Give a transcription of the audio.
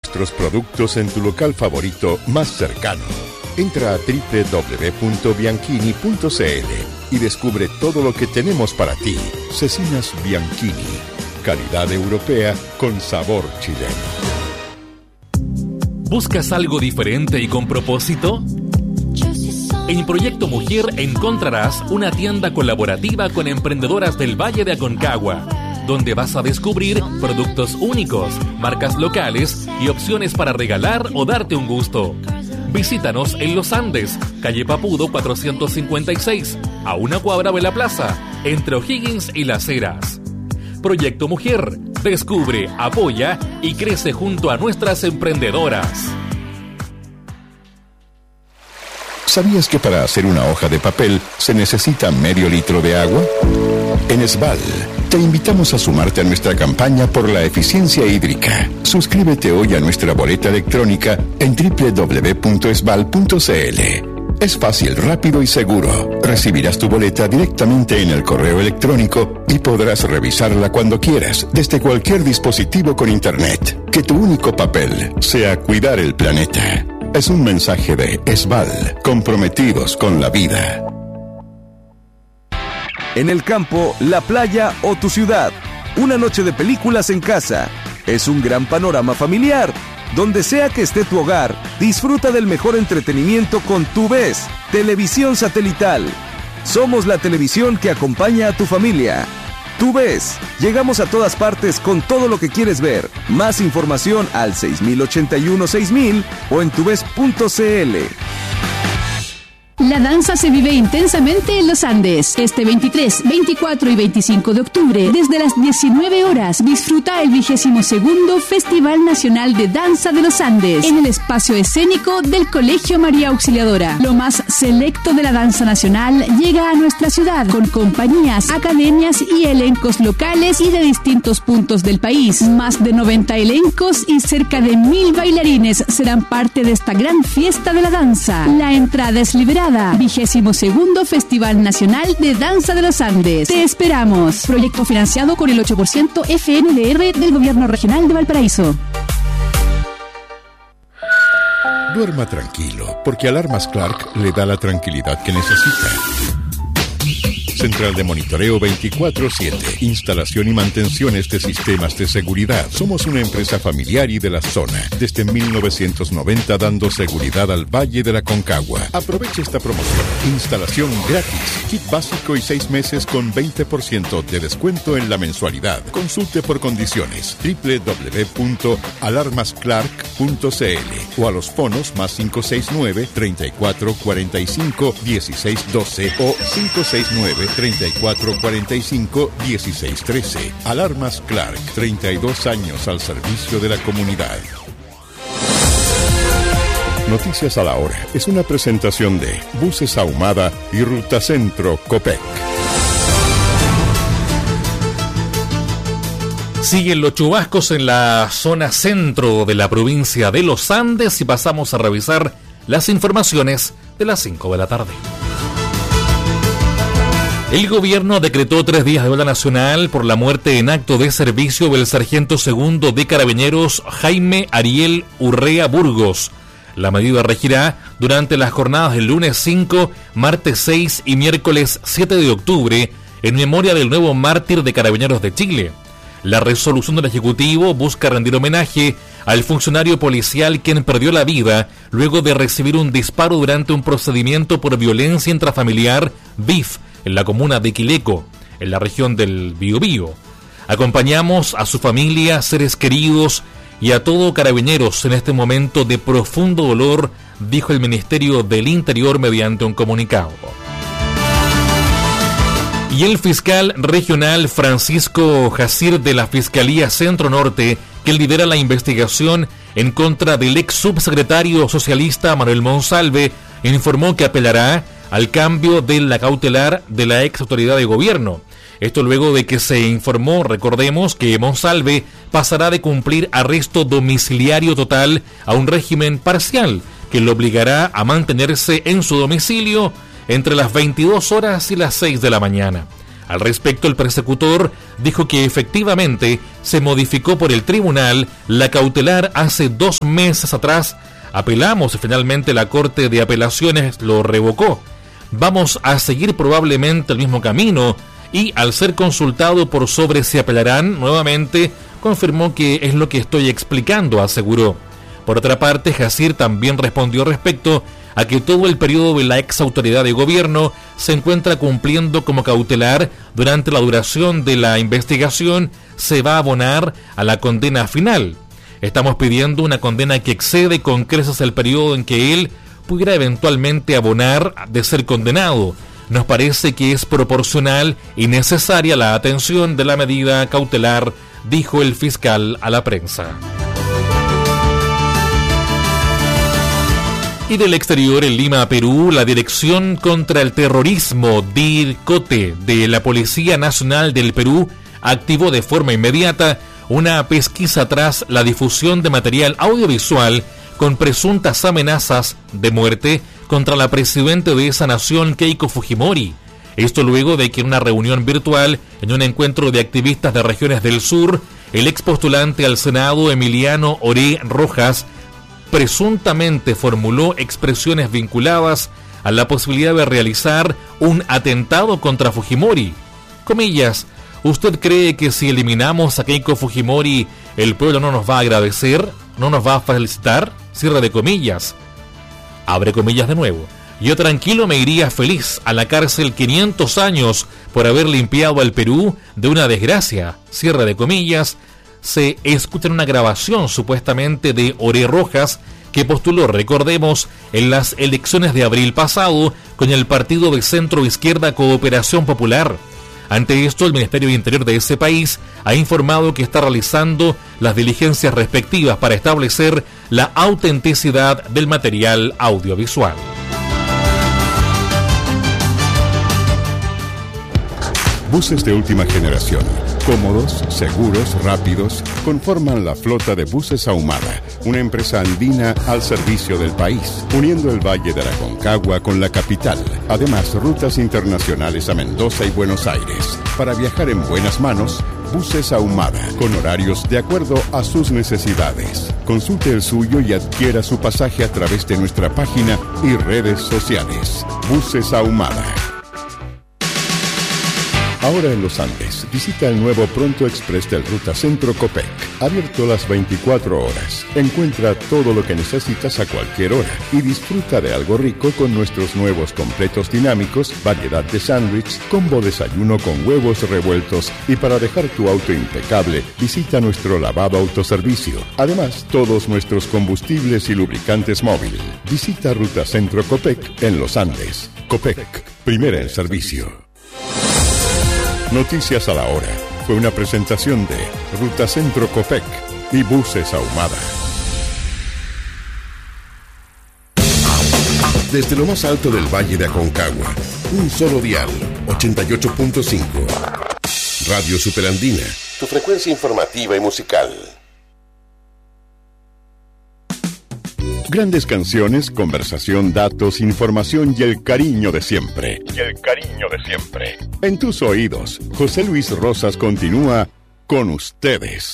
nuestros productos en tu local favorito más cercano. Entra a www.bianchini.cl y descubre todo lo que tenemos para ti. Cecinas Bianchini. Calidad europea con sabor chileno. ¿Buscas algo diferente y con propósito? En Proyecto Mujer encontrarás una tienda colaborativa con emprendedoras del Valle de Aconcagua, donde vas a descubrir productos únicos, marcas locales y opciones para regalar o darte un gusto. Visítanos en Los Andes, calle Papudo 456, a una cuadra de la plaza, entre O'Higgins y Las Heras. Proyecto Mujer, descubre, apoya y crece junto a nuestras emprendedoras. ¿Sabías que para hacer una hoja de papel se necesita medio litro de agua? En Esval, te invitamos a sumarte a nuestra campaña por la eficiencia hídrica. Suscríbete hoy a nuestra boleta electrónica en www.esval.cl. Es fácil, rápido y seguro. Recibirás tu boleta directamente en el correo electrónico y podrás revisarla cuando quieras, desde cualquier dispositivo con internet. Que tu único papel sea cuidar el planeta. Es un mensaje de Esval, comprometidos con la vida. En el campo, la playa o tu ciudad, una noche de películas en casa. Es un gran panorama familiar. Donde sea que esté tu hogar, disfruta del mejor entretenimiento con TuVes, televisión satelital. Somos la televisión que acompaña a tu familia. TuVes, llegamos a todas partes con todo lo que quieres ver. Más información al 6081-6000 o en tuves.cl. La danza se vive intensamente en Los Andes. Este 23, 24 y 25 de octubre, desde las 19 horas, disfruta el 22º Festival Nacional de Danza de los Andes en el espacio escénico del Colegio María Auxiliadora. Lo más selecto de la danza nacional llega a nuestra ciudad con compañías, academias y elencos locales y de distintos puntos del país. Más de 90 elencos y cerca de 1000 bailarines serán parte de esta gran fiesta de la danza. La entrada es liberada. 22º Festival Nacional de Danza de los Andes. Te esperamos. Proyecto financiado con el 8% FNDR del Gobierno Regional de Valparaíso. Duerma tranquilo, porque Alarmas Clark le da la tranquilidad que necesita. Central de monitoreo 24/7. Instalación y mantenciones de sistemas de seguridad. Somos una empresa familiar y de la zona. Desde 1990 dando seguridad al Valle de la Aconcagua. Aproveche esta promoción. Instalación gratis. Kit básico y 6 meses con 20% de descuento en la mensualidad. Consulte por condiciones. www.alarmasclark.cl o a los fonos más 569 34 45 16 12 o 569 34 45 16 13. Alarmas Clark, 32 años al servicio de la comunidad. Noticias a la hora es una presentación de Buses Ahumada y Ruta Centro Copec. Siguen los chubascos en la zona centro de la provincia de Los Andes y pasamos a revisar las informaciones de las 5 de la tarde. El gobierno decretó 3 días de duelo nacional por la muerte en acto de servicio del sargento segundo de Carabineros Jaime Ariel Urrea Burgos. La medida regirá durante las jornadas del lunes 5, martes 6 y miércoles 7 de octubre en memoria del nuevo mártir de Carabineros de Chile. La resolución del Ejecutivo busca rendir homenaje al funcionario policial quien perdió la vida luego de recibir un disparo durante un procedimiento por violencia intrafamiliar, BIF, en la comuna de Quileco, en la región del Biobío. Acompañamos a su familia, seres queridos y a todo Carabineros en este momento de profundo dolor, dijo el Ministerio del Interior mediante un comunicado. Y el fiscal regional Francisco Jacir de la Fiscalía Centro Norte, que lidera la investigación en contra del ex subsecretario socialista Manuel Monsalve, informó que apelará al cambio de la cautelar de la ex autoridad de gobierno. Esto luego de que se informó, recordemos, que Monsalve pasará de cumplir arresto domiciliario total a un régimen parcial que lo obligará a mantenerse en su domicilio entre las 22 horas y las 6 de la mañana. Al respecto, el persecutor dijo que efectivamente se modificó por el tribunal la cautelar hace 2 meses atrás. Apelamos y finalmente la Corte de Apelaciones lo revocó. Vamos a seguir probablemente el mismo camino y al ser consultado por sobre si apelarán nuevamente, confirmó que es lo que estoy explicando, aseguró. Por otra parte, Jassir también respondió respecto a que todo el periodo de la ex autoridad de gobierno se encuentra cumpliendo como cautelar. Durante la duración de la investigación se va a abonar a la condena final. Estamos pidiendo una condena que excede con creces el periodo en que él pudiera eventualmente abonar de ser condenado. Nos parece que es proporcional y necesaria la atención de la medida cautelar, dijo el fiscal a la prensa. Y del exterior, en Lima, Perú, la Dirección contra el Terrorismo, DIRCOTE, de la Policía Nacional del Perú, activó de forma inmediata una pesquisa tras la difusión de material audiovisual con presuntas amenazas de muerte contra la presidenta de esa nación, Keiko Fujimori. Esto luego de que en una reunión virtual, en un encuentro de activistas de regiones del sur, el ex postulante al Senado, Emiliano Oré Rojas, presuntamente formuló expresiones vinculadas a la posibilidad de realizar un atentado contra Fujimori. Comillas, ¿usted cree que si eliminamos a Keiko Fujimori el pueblo no nos va a agradecer? ¿No nos va a felicitar? Cierre de comillas. Abre comillas de nuevo. Yo tranquilo me iría feliz a la cárcel 500 años por haber limpiado al Perú de una desgracia. Cierre de comillas. Se escucha en una grabación supuestamente de Oré Rojas que postuló, recordemos, en las elecciones de abril pasado con el partido de centro izquierda Cooperación Popular. Ante esto, el Ministerio de Interior de ese país ha informado que está realizando las diligencias respectivas para establecer la autenticidad del material audiovisual. Buses de última generación, cómodos, seguros, rápidos, conforman la flota de Buses Ahumada, una empresa andina al servicio del país, uniendo el Valle de la Aconcagua con la capital. Además, rutas internacionales a Mendoza y Buenos Aires. Para viajar en buenas manos, Buses Ahumada, con horarios de acuerdo a sus necesidades. Consulte el suyo y adquiera su pasaje a través de nuestra página y redes sociales. Buses Ahumada. Ahora en los Andes, visita el nuevo Pronto Express del Ruta Centro Copec. Abierto las 24 horas. Encuentra todo lo que necesitas a cualquier hora y disfruta de algo rico con nuestros nuevos completos dinámicos, variedad de sándwich, combo desayuno con huevos revueltos y para dejar tu auto impecable, visita nuestro lavado autoservicio. Además, todos nuestros combustibles y lubricantes móvil. Visita Ruta Centro Copec en los Andes. Copec, primera en servicio. Noticias a la hora. Fue una presentación de Ruta Centro Copec y Buses Ahumada. Desde lo más alto del Valle de Aconcagua, un solo dial, 88.5. Radio Superandina, tu frecuencia informativa y musical. Grandes canciones, conversación, datos, información y el cariño de siempre. En tus oídos, José Luis Rosas continúa con ustedes.